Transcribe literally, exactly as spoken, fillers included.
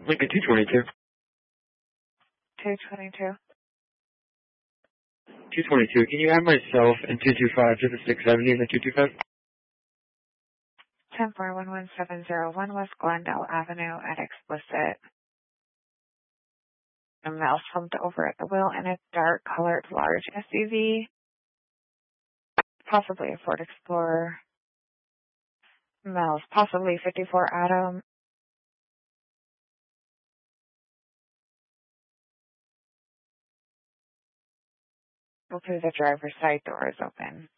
Lincoln two twenty-two. two twenty-two. two twenty-two. Can you have myself and two two five to the six seventy and the two two five? ten four one one seven zero one West Glendale Avenue at Explicit. A male slumped over at the wheel in a dark colored large S U V. Possibly a Ford Explorer. Males, possibly fifty-four Adam. Hopefully the driver's side door is open.